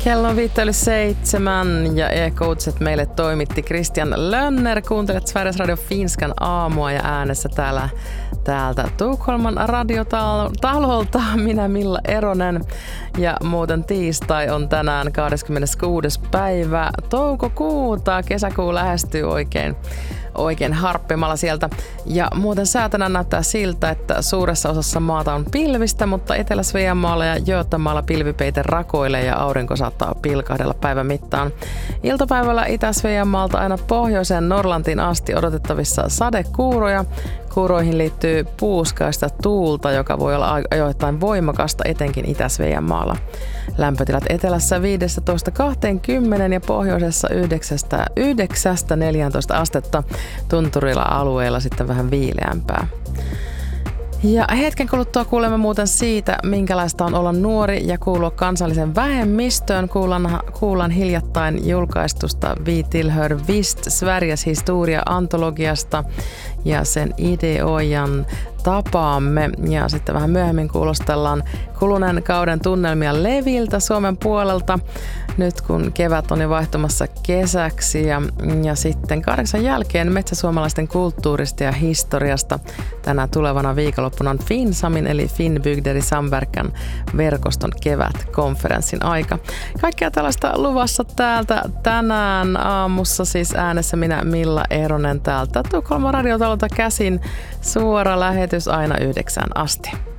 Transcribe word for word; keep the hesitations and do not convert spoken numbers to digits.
Kello on viittä yli seitsemän ja E-K-uutiset meille toimitti Christian Lönner. Kuuntelet Sveriges Radio Finskan aamua ja äänessä täällä täältä Tukholman radiotalolta minä Milla Eronen. Ja muuten tiistai on tänään kahdeskymmeneskuudes päivä toukokuuta. Kesäkuu lähestyy oikein. Oikein harppimalla sieltä. Ja muuten sää tänään näyttää siltä, että suuressa osassa maata on pilvistä, mutta Etelä-Sveanmaalla ja Götamaalla pilvipeite rakoilee ja aurinko saattaa pilkahdella päivän mittaan. Iltapäivällä Itä-Sveanmaalta aina pohjoiseen Norlantiin asti odotettavissa sadekuuroja. Kuuroihin liittyy puuskaista tuulta, joka voi olla ajoittain voimakasta etenkin Itä-Sveanmaalla. Lämpötilat etelässä viisitoista kaksikymmentä ja pohjoisessa yhdeksästä neljääntoista astetta. Tunturilla alueilla sitten vähän viileämpää. Ja hetken kuluttua kuulemme muuten siitä, minkälaista on olla nuori ja kuulua kansallisen vähemmistöön. Kuullaan, kuullaan hiljattain julkaistusta Vi tillhör visst Sveriges historia-antologiasta ja sen ideoijan tapaamme. Ja sitten vähän myöhemmin kuulostellaan kuluneen kauden tunnelmia Leviltä Suomen puolelta. Nyt kun kevät on jo vaihtumassa kesäksi ja, ja sitten kahdeksan jälkeen metsäsuomalaisten kulttuurista ja historiasta. Tänä tulevana viikonloppuna on Finsamin eli Finnbygder i Samverkan verkoston kevätkonferenssin aika. Kaikkea tällaista luvassa täältä tänään aamussa, siis äänessä minä Milla Eronen täältä Tukholman radiotalolta käsin. Suora lähetys aina yhdeksään asti.